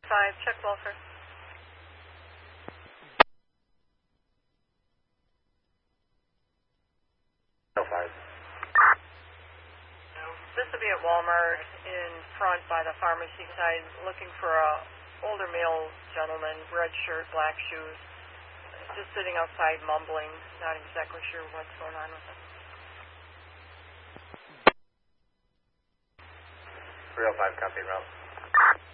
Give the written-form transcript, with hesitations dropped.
5, check Wilford. No 5. This will be at Walmart in front by the pharmacy side, looking for a older male gentleman, red shirt, black shoes, just sitting outside mumbling, not exactly sure what's going on with him. 305, copy, route.